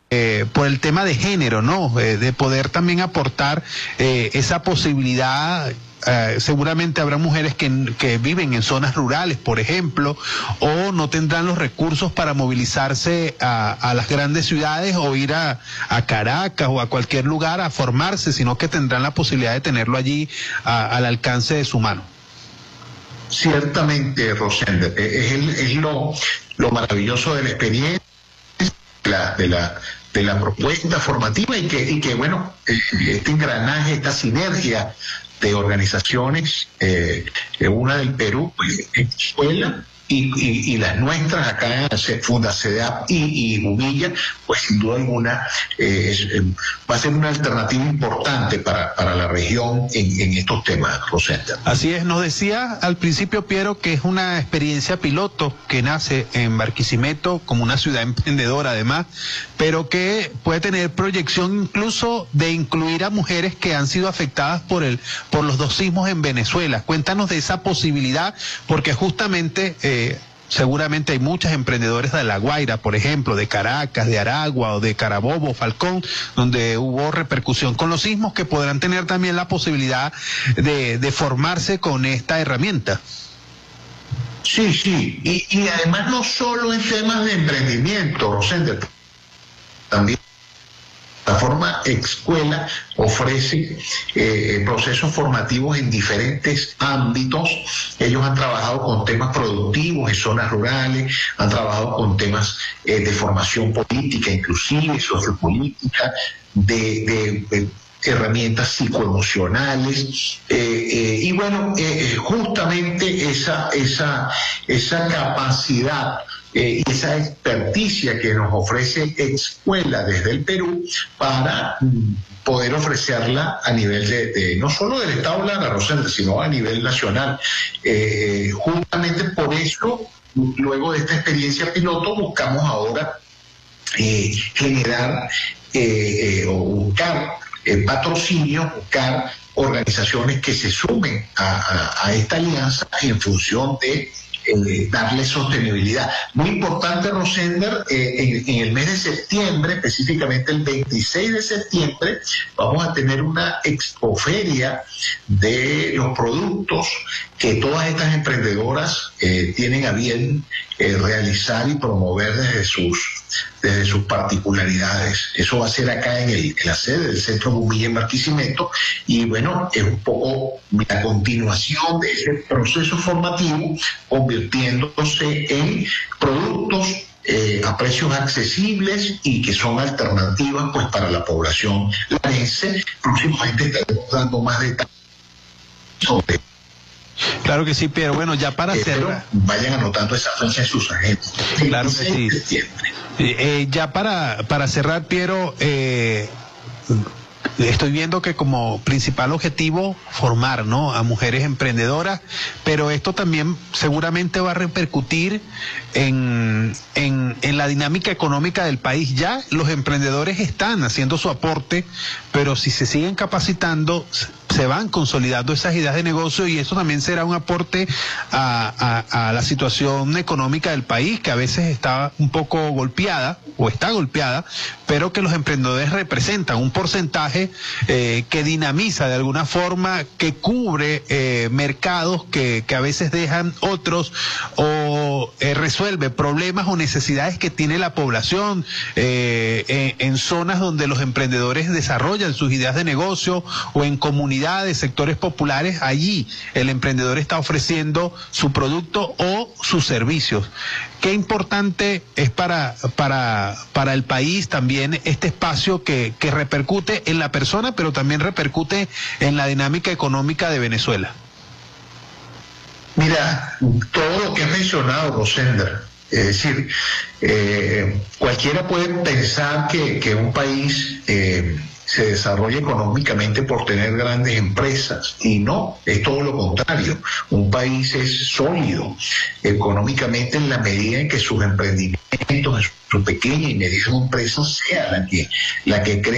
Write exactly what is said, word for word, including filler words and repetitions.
eh, por el tema de género, ¿no? Eh, de poder también aportar eh, esa posibilidad. Uh, seguramente habrá mujeres que, que viven en zonas rurales, por ejemplo, o no tendrán los recursos para movilizarse a, a las grandes ciudades o ir a, a Caracas o a cualquier lugar a formarse, sino que tendrán la posibilidad de tenerlo allí a, al alcance de su mano. Ciertamente, Rosenda, es, el, es lo, lo maravilloso de la experiencia, de la, de la, de la propuesta formativa y que, y que bueno, este engranaje, esta sinergia de organizaciones, eh, una del Perú, pues, escuela, y, y, y las nuestras acá, Funda CEDAP y, y Humilla, pues sin duda alguna eh, es, eh, va a ser una alternativa importante para, para la región en, en estos temas, Rosenda. Así es, nos decía al principio Piero que es una experiencia piloto que nace en Barquisimeto como una ciudad emprendedora además, pero que puede tener proyección incluso de incluir a mujeres que han sido afectadas por el por los dos sismos en Venezuela. Cuéntanos de esa posibilidad, porque justamente eh, seguramente hay muchos emprendedores de La Guaira, por ejemplo, de Caracas, de Aragua o de Carabobo, Falcón, donde hubo repercusión con los sismos, que podrán tener también la posibilidad de, de formarse con esta herramienta. Sí, sí, y, y además no solo en temas de emprendimiento, Rosenda, también la forma Escuela ofrece eh, procesos formativos en diferentes ámbitos. Ellos han trabajado con temas productivos en zonas rurales, han trabajado con temas eh, de formación política, inclusive sociopolítica, de, de, de herramientas psicoemocionales, eh, eh, y bueno, eh, justamente esa, esa, esa capacidad Eh, y esa experticia que nos ofrece Escuela desde el Perú para mm, poder ofrecerla a nivel de, de no solo del Estado Lara, Rosenda, sino a nivel nacional. Eh, justamente por eso, luego de esta experiencia piloto, buscamos ahora eh, generar eh, eh, o buscar eh, patrocinio, buscar organizaciones que se sumen a, a, a esta alianza en función de Eh, darle sostenibilidad. Muy importante, Rosender, eh, en, en el mes de septiembre, específicamente el veintiséis de septiembre, vamos a tener una expoferia de los productos que todas estas emprendedoras eh, tienen a bien eh, realizar y promover desde sus desde sus particularidades. Eso va a ser acá en, el, en la sede del Centro Humilla en Barquisimeto, y bueno, es un poco la continuación de ese proceso formativo, convirtiéndose en productos eh, a precios accesibles y que son alternativas pues para la población larense. Próximamente estaremos dando más detalles sobre. Claro que sí, Piero. Bueno, ya para eh, cerrar. Vayan anotando esa fecha en sus agendas. Claro que sí. Eh, ya para, para cerrar, Piero, eh, estoy viendo que como principal objetivo formar, ¿no?, a mujeres emprendedoras, pero esto también seguramente va a repercutir en, en, en la dinámica económica del país. Ya los emprendedores están haciendo su aporte, pero si se siguen capacitando, se van consolidando esas ideas de negocio, y eso también será un aporte a, a, a la situación económica del país, que a veces está un poco golpeada o está golpeada, pero que los emprendedores representan un porcentaje eh, que dinamiza de alguna forma, que cubre eh, mercados que, que a veces dejan otros, o eh, resuelve problemas o necesidades que tiene la población eh, en, en zonas donde los emprendedores desarrollan sus ideas de negocio, o en comunidades, sectores populares. Allí el emprendedor está ofreciendo su producto o sus servicios. Qué importante es para, para, para el país también este espacio que, que repercute en la persona, pero también repercute en la dinámica económica de Venezuela. Mira, todo lo que has mencionado, Rosenda, es decir, eh, cualquiera puede pensar que, que un país eh, se desarrolla económicamente por tener grandes empresas, y no, es todo lo contrario. Un país es sólido económicamente en la medida en que sus emprendimientos, su pequeña y mediana empresa sea la que, la que cree